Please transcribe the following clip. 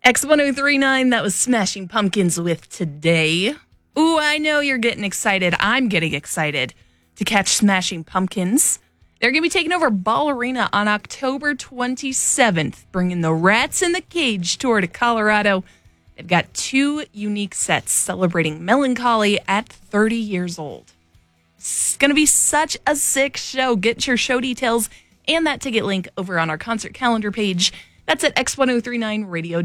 X1039, that was Smashing Pumpkins with Today. Ooh, I know you're getting excited. I'm getting excited to catch Smashing Pumpkins. They're going to be taking over Ball Arena on October 27th, bringing the Rats in the Cage tour to Colorado. They've got 2 unique sets celebrating melancholy at 30 years old. It's going to be such a sick show. Get your show details and that ticket link over on our concert calendar page. That's at x1039radio.com.